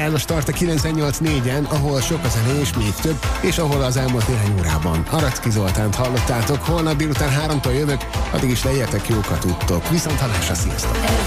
el a Start a 98.4-en, ahol sok a zene és még több, és ahol az elmúlt néhány órában Aracki Zoltánt hallottátok. Holnap délután 3-tól jövök, addig is legyetek jókat tudtok. Viszont hallásra, sziasztok!